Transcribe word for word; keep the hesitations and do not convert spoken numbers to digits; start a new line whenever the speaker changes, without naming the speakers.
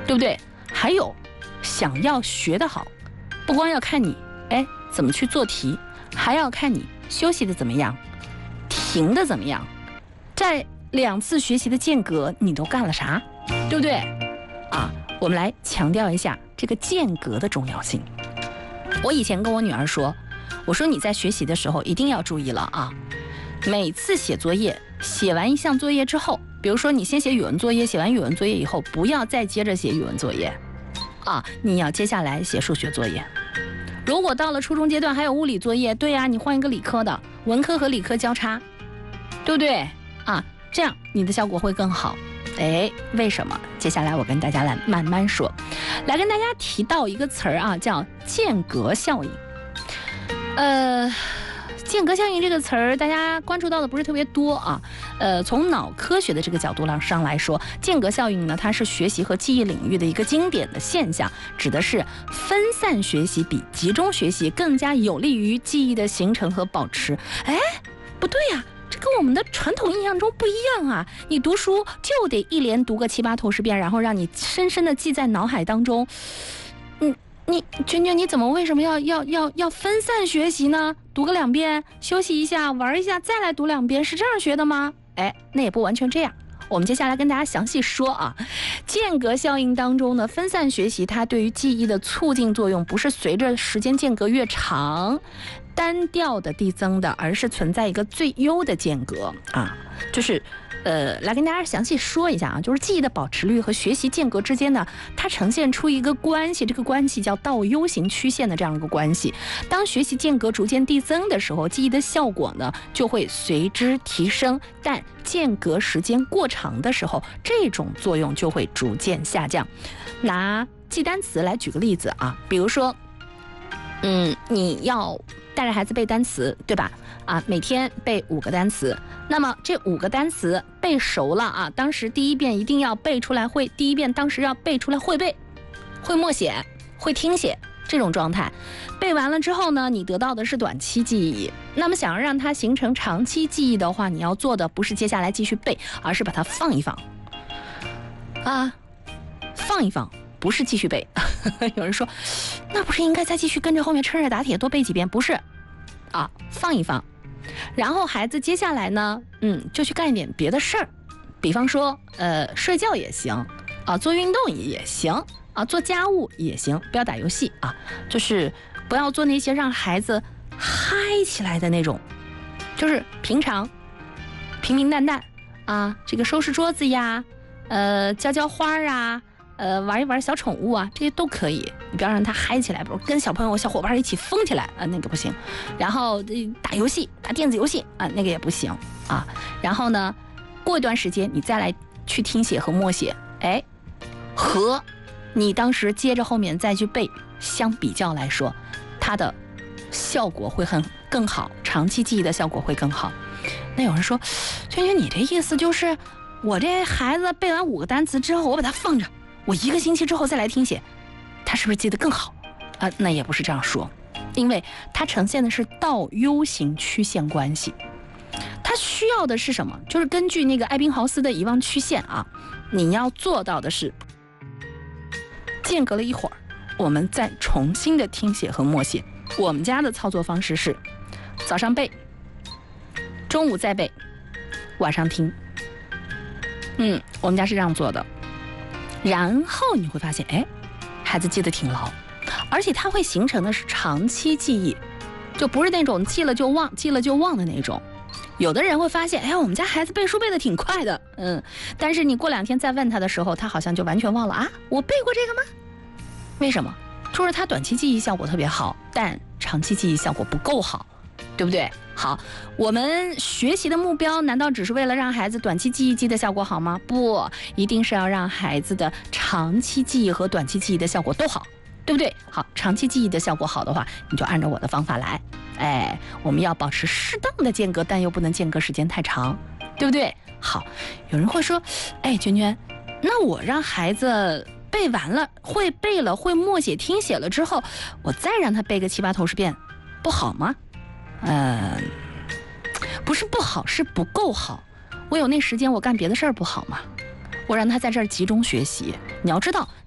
对不对？还有，想要学得好，不光要看你哎怎么去做题，还要看你休息的怎么样，停的怎么样，在两次学习的间隔你都干了啥，对不对啊？我们来强调一下这个间隔的重要性。我以前跟我女儿说，我说你在学习的时候一定要注意了啊，每次写作业，写完一项作业之后，比如说你先写语文作业，写完语文作业以后，不要再接着写语文作业啊，你要接下来写数学作业。如果到了初中阶段还有物理作业，对啊，你换一个理科的，文科和理科交叉，对不对啊？这样你的效果会更好。哎，为什么？接下来我跟大家来慢慢说，来跟大家提到一个词儿啊，叫间隔效应。呃，间隔效应这个词儿，大家关注到的不是特别多啊。呃，从脑科学的这个角度上来说，间隔效应呢，它是学习和记忆领域的一个经典的现象，指的是分散学习比集中学习更加有利于记忆的形成和保持。哎，不对呀、啊。这跟我们的传统印象中不一样啊！你读书就得一连读个七八头十遍，然后让你深深的记在脑海当中。你你娟娟，你怎么为什么要要要要分散学习呢？读个两遍，休息一下，玩一下，再来读两遍，是这样学的吗？哎，那也不完全这样。我们接下来跟大家详细说啊，间隔效应当中呢，分散学习它对于记忆的促进作用，不是随着时间间隔越长单调的递增的，而是存在一个最优的间隔啊，就是呃，来跟大家详细说一下啊，就是记忆的保持率和学习间隔之间呢，它呈现出一个关系，这个关系叫倒 U 型曲线的这样一个关系。当学习间隔逐渐递增的时候，记忆的效果呢就会随之提升，但间隔时间过长的时候，这种作用就会逐渐下降。拿记单词来举个例子啊，比如说，嗯，你要带着孩子背单词，对吧？啊，每天背五个单词，那么这五个单词背熟了啊，当时第一遍一定要背出来会，第一遍当时要背出来会背，会默写，会听写这种状态。背完了之后呢，你得到的是短期记忆。那么想要让它形成长期记忆的话，你要做的不是接下来继续背，而是把它放一放。啊，放一放，不是继续背。有人说，那不是应该再继续跟着后面趁热打铁多背几遍？不是，啊，放一放。然后孩子接下来呢，嗯，就去干一点别的事儿，比方说，呃，睡觉也行，啊，做运动也行，啊，做家务也行，不要打游戏啊，就是不要做那些让孩子嗨起来的那种，就是平常平平淡淡啊，这个收拾桌子呀，呃，浇浇花啊。呃，玩一玩小宠物啊，这些都可以。你不要让他嗨起来，比如跟小朋友、小伙伴一起疯起来啊、呃，那个不行。然后打游戏、打电子游戏啊、呃，那个也不行啊。然后呢，过一段时间你再来去听写和默写，哎，和你当时接着后面再去背相比较来说，它的效果会很更好，长期记忆的效果会更好。那有人说，娟娟，你这意思就是我这孩子背完五个单词之后，我把它放着。我一个星期之后再来听写，他是不是记得更好啊、呃？那也不是这样说，因为它呈现的是倒 U 型曲线关系。它需要的是什么？就是根据那个艾宾豪斯的遗忘曲线啊，你要做到的是，间隔了一会儿，我们再重新的听写和默写。我们家的操作方式是，早上背，中午再背，晚上听。嗯，我们家是这样做的。然后你会发现，哎，孩子记得挺牢，而且它会形成的是长期记忆，就不是那种记了就忘、记了就忘的那种。有的人会发现，哎，我们家孩子背书背得挺快的，嗯，但是你过两天再问他的时候，他好像就完全忘了啊，我背过这个吗？为什么？就是他短期记忆效果特别好，但长期记忆效果不够好，对不对？好，我们学习的目标难道只是为了让孩子短期记忆记的效果好吗？不，一定是要让孩子的长期记忆和短期记忆的效果都好，对不对？好，长期记忆的效果好的话，你就按照我的方法来。哎，我们要保持适当的间隔，但又不能间隔时间太长，对不对？好，有人会说，哎，娟娟，那我让孩子背完了，会背了，会默写听写了之后，我再让他背个七八头十遍，不好吗？呃，不是不好，是不够好。我有那时间，我干别的事儿不好吗？我让他在这儿集中学习。你要知道，